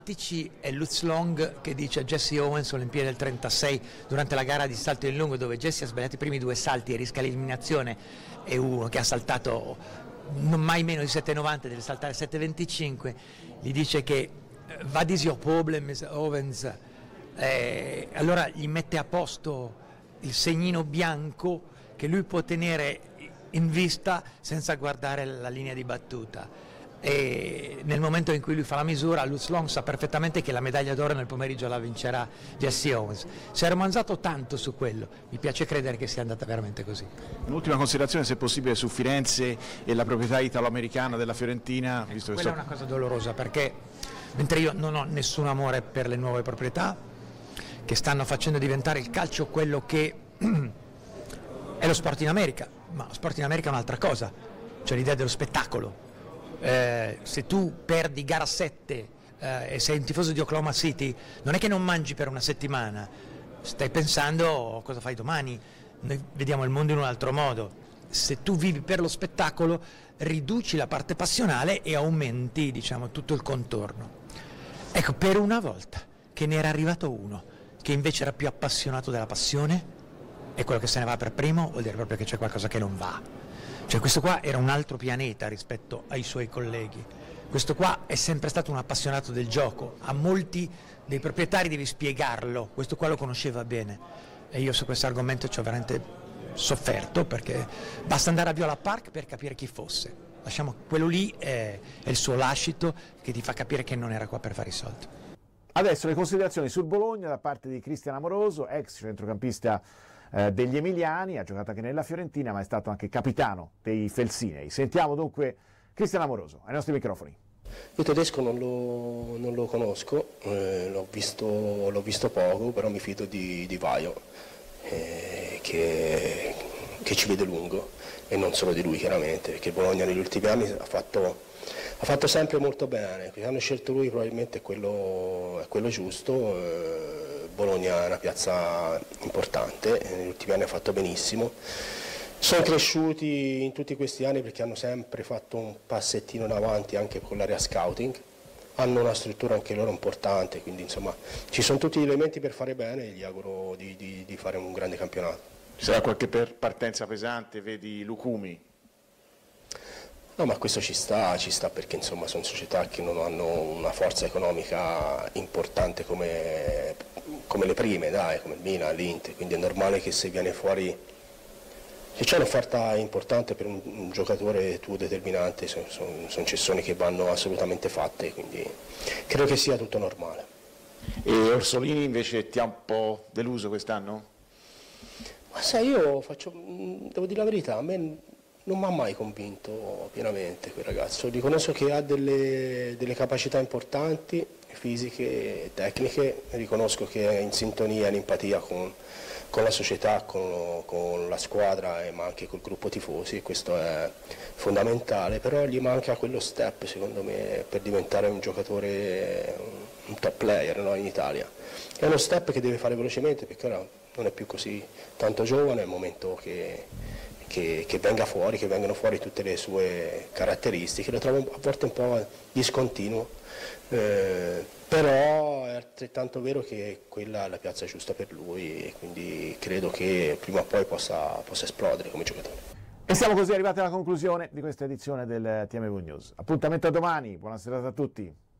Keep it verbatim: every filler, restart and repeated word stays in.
È Lutz Long che dice a Jesse Owens, Olimpiade del trentasei, durante la gara di salto in lungo dove Jesse ha sbagliato i primi due salti e rischia l'eliminazione, e uno che ha saltato non mai meno di sette virgola novanta deve saltare sette virgola venticinque, gli dice che what is your problem Owens, eh, allora gli mette a posto il segnino bianco che lui può tenere in vista senza guardare la linea di battuta. E nel momento in cui lui fa la misura, Lutz Long sa perfettamente che la medaglia d'oro nel pomeriggio la vincerà Jesse Owens. Si è romanzato tanto su quello, mi piace credere che sia andata veramente così. Un'ultima considerazione, se possibile, su Firenze e la proprietà italo-americana della Fiorentina, visto che quella so... è una cosa dolorosa, perché mentre io non ho nessun amore per le nuove proprietà che stanno facendo diventare il calcio quello che è lo sport in America, ma lo sport in America è un'altra cosa, cioè l'idea dello spettacolo. Eh, se tu perdi gara sette eh, e sei un tifoso di Oklahoma City, non è che non mangi per una settimana, stai pensando cosa fai domani. Noi vediamo il mondo in un altro modo. Se tu vivi per lo spettacolo, riduci la parte passionale e aumenti, diciamo, tutto il contorno. Ecco, per una volta che ne era arrivato uno che invece era più appassionato della passione, e quello che se ne va per primo vuol dire proprio che c'è qualcosa che non va. Cioè questo qua era un altro pianeta rispetto ai suoi colleghi, questo qua è sempre stato un appassionato del gioco, a molti dei proprietari devi spiegarlo, questo qua lo conosceva bene e io su questo argomento ci ho veramente sofferto, perché basta andare a Viola Park per capire chi fosse, lasciamo, quello lì è, è il suo lascito che ti fa capire che non era qua per fare i soldi. Adesso le considerazioni sul Bologna da parte di Cristian Amoroso, ex centrocampista degli emiliani, ha giocato anche nella Fiorentina ma è stato anche capitano dei Felsinei. Sentiamo dunque Cristian Amoroso ai nostri microfoni. Io tedesco non lo, non lo conosco, eh, l'ho, visto, l'ho visto poco, però mi fido di, di Vaio eh, che, che ci vede lungo, e non solo di lui chiaramente, perché Bologna negli ultimi anni ha fatto, ha fatto sempre molto bene, perché hanno scelto lui probabilmente è quello, è quello giusto. Eh, Bologna è una piazza importante, negli ultimi anni ha fatto benissimo, sono cresciuti in tutti questi anni perché hanno sempre fatto un passettino in avanti anche con l'area scouting, hanno una struttura anche loro importante, quindi insomma ci sono tutti gli elementi per fare bene e gli auguro di, di, di fare un grande campionato. Ci sarà qualche partenza pesante, vedi Lucumi? No, ma questo ci sta, ci sta perché insomma sono società che non hanno una forza economica importante come, come le prime, dai, come il Milan, l'Inter, quindi è normale che se viene fuori, se c'è un'offerta importante per un, un giocatore tu determinante, sono, sono, sono cessioni che vanno assolutamente fatte, quindi credo che sia tutto normale. E Orsolini invece ti ha un po' deluso quest'anno? Ma sai, io faccio, devo dire la verità, a me non mi ha mai convinto pienamente quel ragazzo, riconosco che ha delle, delle capacità importanti, fisiche e tecniche, riconosco che è in sintonia, in empatia con, con la società, con, con la squadra ma anche col gruppo tifosi, e questo è fondamentale, però gli manca quello step secondo me per diventare un giocatore, un top player, no, in Italia. È uno step che deve fare velocemente perché ora non è più così tanto giovane, è il momento che Che, che venga fuori, che vengano fuori tutte le sue caratteristiche. Lo trovo a volte un po' discontinuo, eh, però è altrettanto vero che quella è la piazza giusta per lui e quindi credo che prima o poi possa, possa esplodere come giocatore. E siamo così arrivati alla conclusione di questa edizione del T M V News. Appuntamento a domani, buona serata a tutti.